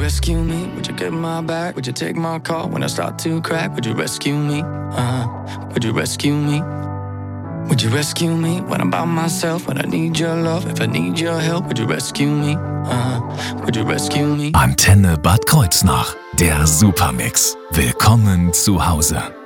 rescue me? Would you get my back? Would you take my call when I start to crack? Would you rescue me? Would you rescue me? Would you rescue me when I'm by myself? When I need your love, if I need your help, would you rescue me? Would you rescue me? Antenne Bad Kreuznach, der Supermix. Willkommen zu Hause.